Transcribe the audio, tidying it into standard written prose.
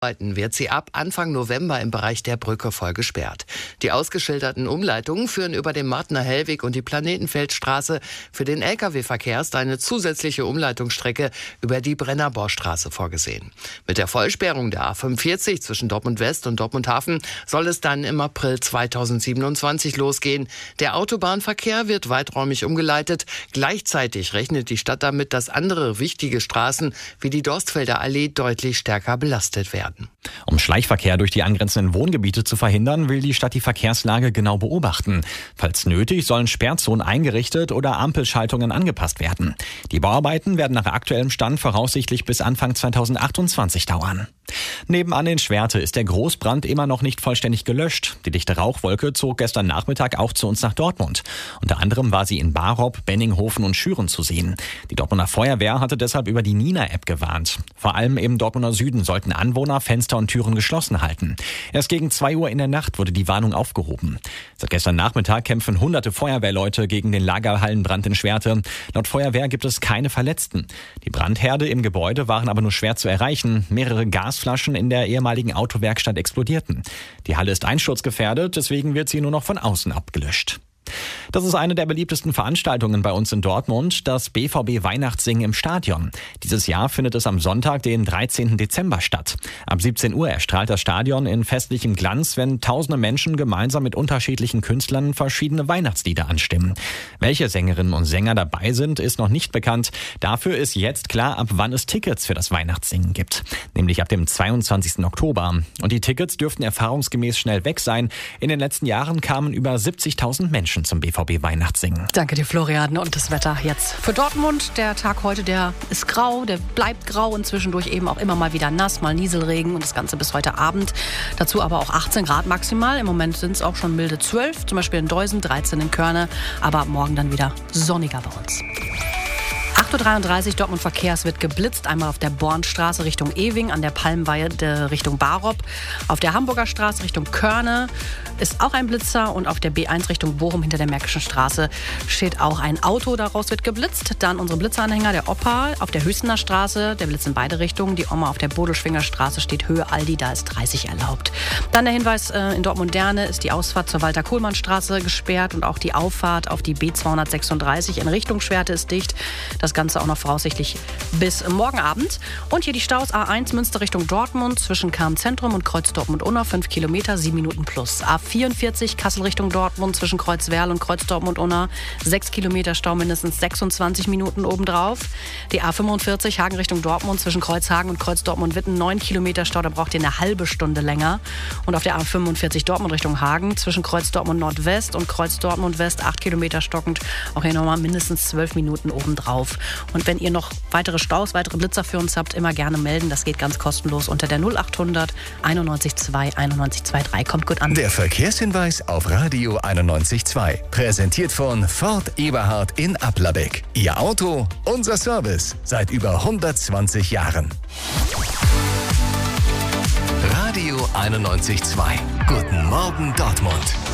Wird sie ab Anfang November im Bereich der Brücke voll gesperrt. Die ausgeschilderten Umleitungen führen über den Martner Hellweg und die Planetenfeldstraße. Für den Lkw-Verkehr ist eine zusätzliche Umleitungsstrecke über die Brennerborstraße vorgesehen. Mit der Vollsperrung der A45 zwischen Dortmund West und Dortmund Hafen soll es dann im April 2027 losgehen. Der Autobahnverkehr wird weiträumig umgeleitet. Gleichzeitig rechnet die Stadt damit, dass andere wichtige Straßen wie die Dorstfelder Allee deutlich stärker belastet werden. Um Schleichverkehr durch die angrenzenden Wohngebiete zu verhindern, will die Stadt die Verkehrslage genau beobachten. Falls nötig, sollen Sperrzonen eingerichtet oder Ampelschaltungen angepasst werden. Die Bauarbeiten werden nach aktuellem Stand voraussichtlich bis Anfang 2028 dauern. Nebenan in Schwerte ist der Großbrand immer noch nicht vollständig gelöscht. Die dichte Rauchwolke zog gestern Nachmittag auch zu uns nach Dortmund. Unter anderem war sie in Barop, Benninghofen und Schüren zu sehen. Die Dortmunder Feuerwehr hatte deshalb über die Nina-App gewarnt. Vor allem im Dortmunder Süden sollten Anwohner Fenster und Türen geschlossen halten. Erst gegen 2 Uhr in der Nacht wurde die Warnung aufgehoben. Seit gestern Nachmittag kämpfen hunderte Feuerwehrleute gegen den Lagerhallenbrand in Schwerte. Laut Feuerwehr gibt es keine Verletzten. Die Brandherde im Gebäude waren aber nur schwer zu erreichen. Mehrere Gasflaschen in der ehemaligen Autowerkstatt explodierten. Die Halle ist einsturzgefährdet, deswegen wird sie nur noch von außen abgelöscht. Das ist eine der beliebtesten Veranstaltungen bei uns in Dortmund, das BVB Weihnachtssingen im Stadion. Dieses Jahr findet es am Sonntag, den 13. Dezember statt. Ab 17 Uhr erstrahlt das Stadion in festlichem Glanz, wenn tausende Menschen gemeinsam mit unterschiedlichen Künstlern verschiedene Weihnachtslieder anstimmen. Welche Sängerinnen und Sänger dabei sind, ist noch nicht bekannt. Dafür ist jetzt klar, ab wann es Tickets für das Weihnachtssingen gibt. Nämlich ab dem 22. Oktober. Und die Tickets dürften erfahrungsgemäß schnell weg sein. In den letzten Jahren kamen über 70.000 Menschen zum BVB Weihnachtssingen. Danke dir, Florian. Und das Wetter jetzt für Dortmund. Der Tag heute, der ist grau, der bleibt grau und zwischendurch eben auch immer mal wieder nass, mal Nieselregen und das Ganze bis heute Abend. Dazu aber auch 18 Grad maximal. Im Moment sind es auch schon milde 12, zum Beispiel in Deusen, 13 in Körne. Aber morgen dann wieder sonniger bei uns. 8.33 Uhr, Dortmund Verkehr, es wird geblitzt. Einmal auf der Bornstraße Richtung Ewing, an der Palmweide Richtung Barop. Auf der Hamburger Straße Richtung Körne ist auch ein Blitzer. Und auf der B1 Richtung Bochum hinter der Märkischen Straße steht auch ein Auto. Daraus wird geblitzt. Dann unsere Blitzeranhänger, der Opal auf der Hüstener Straße. Der blitzt in beide Richtungen. Die Oma auf der Bodelschwinger Straße steht Höhe Aldi, da ist 30 erlaubt. Dann der Hinweis, in Dortmund-Derne ist die Ausfahrt zur Walter-Kohlmann-Straße gesperrt. Und auch die Auffahrt auf die B236 in Richtung Schwerte ist dicht. Das Ganze auch noch voraussichtlich bis morgen Abend. Und hier die Staus A1 Münster Richtung Dortmund zwischen Kernzentrum und Kreuz Dortmund-Unna, 5 Kilometer, 7 Minuten plus. A44 Kassel Richtung Dortmund zwischen Kreuzwerl und Kreuz Dortmund-Unna, 6 Kilometer Stau, mindestens 26 Minuten obendrauf. Die A45 Hagen Richtung Dortmund zwischen Kreuzhagen und Kreuz Dortmund-Witten, 9 Kilometer Stau, da braucht ihr eine halbe Stunde länger. Und auf der A45 Dortmund Richtung Hagen zwischen Kreuz Dortmund-Nordwest und Kreuz Dortmund-West, 8 Kilometer stockend, auch hier nochmal mindestens 12 Minuten obendrauf. Und wenn ihr noch weitere Staus, weitere Blitzer für uns habt, immer gerne melden. Das geht ganz kostenlos unter der 0800 91 2 91 23. Kommt gut an. Der Verkehrshinweis auf Radio 91.2. Präsentiert von Ford Eberhard in Applerbeck. Ihr Auto, unser Service. Seit über 120 Jahren. Radio 91.2. Guten Morgen Dortmund.